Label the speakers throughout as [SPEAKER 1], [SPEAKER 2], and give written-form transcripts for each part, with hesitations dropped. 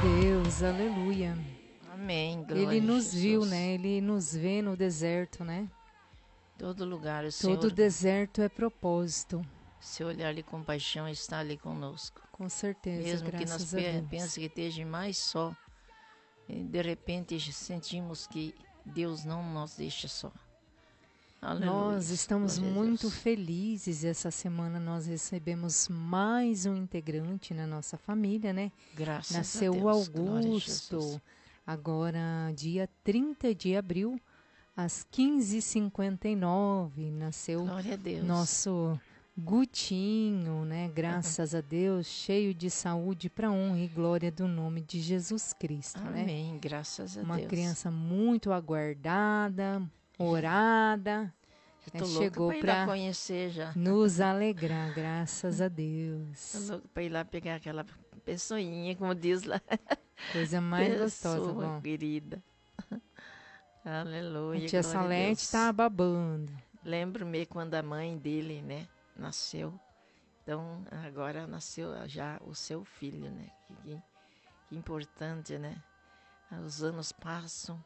[SPEAKER 1] Deus, aleluia.
[SPEAKER 2] Amém, glória
[SPEAKER 1] Ele
[SPEAKER 2] a
[SPEAKER 1] nos
[SPEAKER 2] Jesus.
[SPEAKER 1] viu, né? Ele nos vê no deserto, né?
[SPEAKER 2] Todo lugar, o
[SPEAKER 1] Todo
[SPEAKER 2] Senhor,
[SPEAKER 1] deserto é propósito.
[SPEAKER 2] seu olhar de compaixão está ali conosco.
[SPEAKER 1] Com certeza,
[SPEAKER 2] Mesmo que nós
[SPEAKER 1] graças a Deus.
[SPEAKER 2] pensemos que esteja mais só, de repente sentimos que Deus não nos deixa só. Aleluia.
[SPEAKER 1] Nós estamos
[SPEAKER 2] Glória a
[SPEAKER 1] muito
[SPEAKER 2] Deus.
[SPEAKER 1] felizes. Essa semana nós recebemos mais um integrante na nossa família, né?
[SPEAKER 2] Graças
[SPEAKER 1] Nasceu
[SPEAKER 2] a
[SPEAKER 1] o
[SPEAKER 2] Deus. Glória a
[SPEAKER 1] Augusto,
[SPEAKER 2] Jesus.
[SPEAKER 1] agora dia 30 de abril, às 15h59. Nasceu
[SPEAKER 2] Glória a Deus.
[SPEAKER 1] nosso Gutinho, né? Graças a Deus, cheio de saúde para honra e glória do nome de Jesus Cristo, né?
[SPEAKER 2] Amém, graças a
[SPEAKER 1] Uma
[SPEAKER 2] Deus.
[SPEAKER 1] criança muito aguardada, orada,
[SPEAKER 2] Eu tô louca
[SPEAKER 1] chegou
[SPEAKER 2] para ir lá
[SPEAKER 1] para
[SPEAKER 2] conhecer já.
[SPEAKER 1] nos alegrar, graças a
[SPEAKER 2] Tô
[SPEAKER 1] Deus.
[SPEAKER 2] louca para ir lá pegar aquela pessoinha, como diz lá.
[SPEAKER 1] Coisa mais gostosa,
[SPEAKER 2] Pessoa
[SPEAKER 1] bom.
[SPEAKER 2] querida.
[SPEAKER 1] A
[SPEAKER 2] Aleluia,
[SPEAKER 1] tia
[SPEAKER 2] glória a
[SPEAKER 1] Salete
[SPEAKER 2] Deus.
[SPEAKER 1] tá babando.
[SPEAKER 2] Lembro-me quando a mãe dele, né, nasceu. Então, agora nasceu já o seu filho, né? Que importante, né? Os anos passam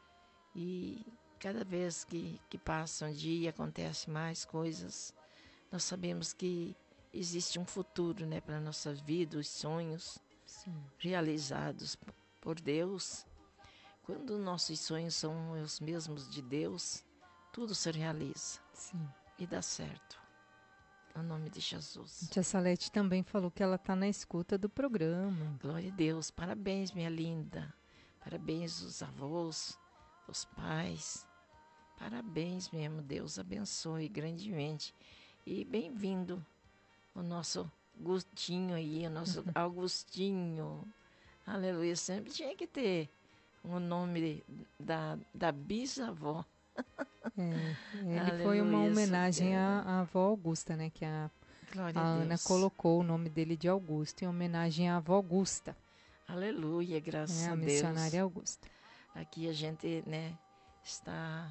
[SPEAKER 2] e cada vez que passa um dia acontece mais coisas. Nós sabemos que existe um futuro, né, para a nossa vida, os sonhos
[SPEAKER 1] Sim,
[SPEAKER 2] realizados por Deus. Quando nossos sonhos são os mesmos de Deus, tudo se realiza
[SPEAKER 1] sim.
[SPEAKER 2] e dá certo. Em nome de
[SPEAKER 1] A
[SPEAKER 2] Jesus.
[SPEAKER 1] tia Salete também falou que ela tá na escuta do programa.
[SPEAKER 2] Glória a Deus. Parabéns, minha linda. Parabéns os avós, os pais. Parabéns mesmo. Deus abençoe grandemente. E bem-vindo o nosso Gustinho aí, o nosso Augustinho. Aleluia. Sempre tinha que ter o nome da bisavó.
[SPEAKER 1] Ele foi uma
[SPEAKER 2] Aleluia,
[SPEAKER 1] homenagem à avó Augusta, né? Que a
[SPEAKER 2] Glória a
[SPEAKER 1] Ana
[SPEAKER 2] Deus.
[SPEAKER 1] colocou o nome dele de Augusto em homenagem à avó Augusta,
[SPEAKER 2] Aleluia, graças
[SPEAKER 1] né? A
[SPEAKER 2] a Deus.
[SPEAKER 1] missionária Augusta.
[SPEAKER 2] Aqui a gente, né, está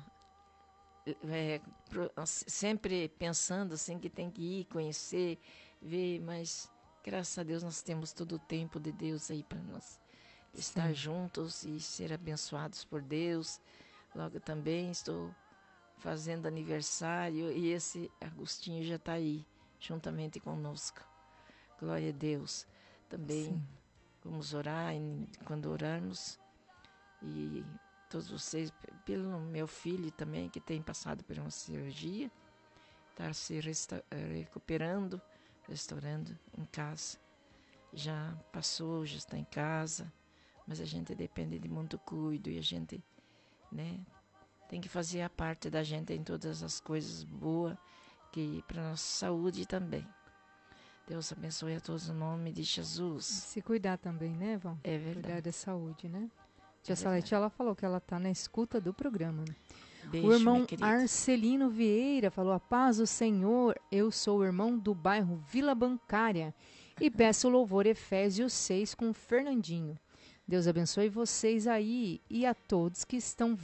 [SPEAKER 2] sempre pensando assim que tem que ir conhecer, ver, mas graças a Deus nós temos todo o tempo de Deus aí para nós estar juntos e ser abençoados por Deus. Logo também estou fazendo aniversário e esse Agostinho já está aí juntamente conosco. Glória a Deus. Também vamos orar quando orarmos e todos vocês, pelo meu filho também, que tem passado por uma cirurgia, está se recuperando, restaurando em casa. Já passou, já está em casa, mas a gente depende de muito cuidado e a gente, né, tem que fazer a parte da gente em todas as coisas boas, que para nossa saúde também. Deus abençoe a todos no nome de Jesus.
[SPEAKER 1] Se cuidar também, né, Vão?
[SPEAKER 2] É
[SPEAKER 1] Cuidar
[SPEAKER 2] verdade.
[SPEAKER 1] da saúde, né? Tia
[SPEAKER 2] É
[SPEAKER 1] Salete,
[SPEAKER 2] verdade.
[SPEAKER 1] ela falou que ela tá na escuta do programa, né?
[SPEAKER 2] Beijo,
[SPEAKER 1] O irmão
[SPEAKER 2] minha querida.
[SPEAKER 1] Arcelino Vieira falou: a paz do Senhor, eu sou o irmão do bairro Vila Bancária e peço louvor Efésios 6 com Fernandinho. Deus abençoe vocês aí e a todos que estão